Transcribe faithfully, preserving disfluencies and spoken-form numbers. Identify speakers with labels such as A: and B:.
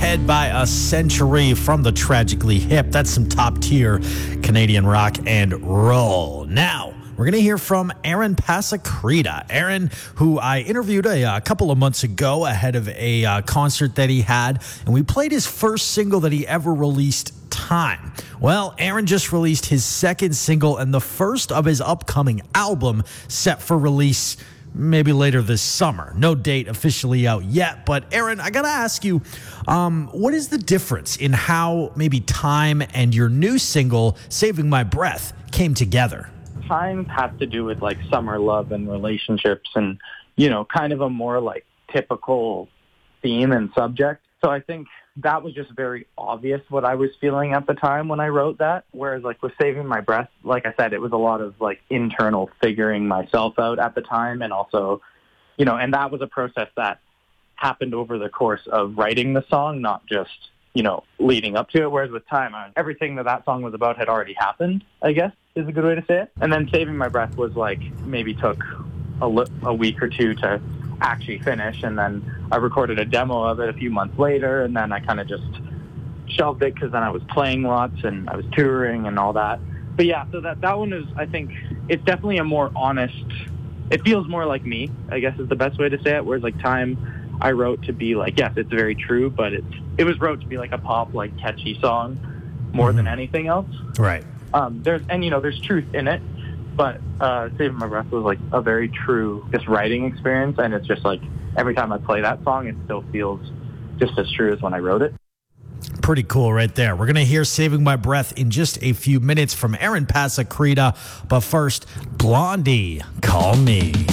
A: Ahead by a Century from the Tragically Hip. That's some top tier Canadian rock and roll. Now, we're going to hear from Aaron Pasacreta. Aaron, who I interviewed a, a couple of months ago ahead of a uh, concert that he had, and we played his first single that he ever released, Time. Well, Aaron just released his second single and the first of his upcoming album, set for release maybe later this summer. No date officially out yet, but Aaron, I gotta ask you, um, what is the difference in how maybe Time and your new single, Saving My Breath, came together?
B: Time has to do with like summer love and relationships and, you know, kind of a more like typical theme and subject. So I think that was just very obvious what I was feeling at the time when I wrote that. Whereas like with Saving My Breath, like I said, it was a lot of like internal figuring myself out at the time. And also, you know, and that was a process that happened over the course of writing the song, not just, you know, leading up to it. Whereas with Time, everything that that song was about had already happened, I guess is a good way to say it. And then Saving My Breath was like, maybe took a, li- a week or two to actually finish. And then I recorded a demo of it a few months later. And then I kind of just shelved it because then I was playing lots and I was touring and all that. But yeah, so that, that one is, I think it's definitely a more honest, it feels more like me, I guess is the best way to say it. Whereas like Time, I wrote to be like, yes, it's very true, but it's, it was wrote to be like a pop, like catchy song more mm-hmm. than anything else.
A: Right.
B: Um, there's, and you know, there's truth in it, but uh, Saving My Breath was like a very true just writing experience. And it's just like, every time I play that song, it still feels just as true as when I wrote it.
A: Pretty cool right there. We're going to hear Saving My Breath in just a few minutes from Aaron Pasacreta. But first, Blondie, Call Me.